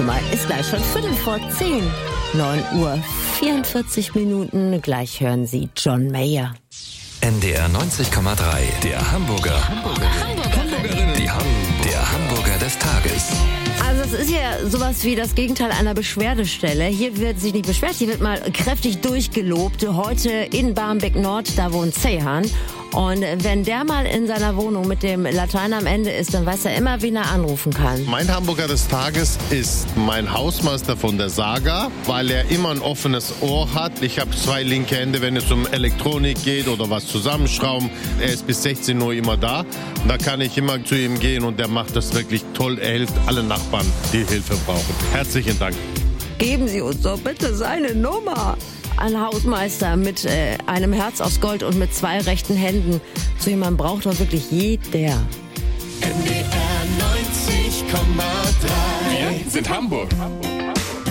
Guck mal, ist gleich schon 9:15. 9:44. Gleich hören Sie John Mayer. NDR 90,3, der Hamburger. Der Hamburger des Tages. Also es ist ja sowas wie das Gegenteil einer Beschwerdestelle. Hier wird sich nicht beschwert, hier wird mal kräftig durchgelobt. Heute in Barmbek Nord, da wohnt Seyhan. Und wenn der mal in seiner Wohnung mit dem Latein am Ende ist, dann weiß er immer, wen er anrufen kann. Mein Hamburger des Tages ist mein Hausmeister von der Saga, weil er immer ein offenes Ohr hat. Ich habe 2 linke Hände, wenn es um Elektronik geht oder was zusammenschrauben. Er ist bis 16 Uhr immer da. Und da kann ich immer zu ihm gehen und der macht das wirklich toll. Er hilft allen Nachbarn, die Hilfe brauchen. Herzlichen Dank. Geben Sie uns doch bitte seine Nummer. Ein Hausmeister mit einem Herz aus Gold und mit 2 rechten Händen. So jemanden braucht doch wirklich jeder. NDR 90,3. Wir sind Hamburg.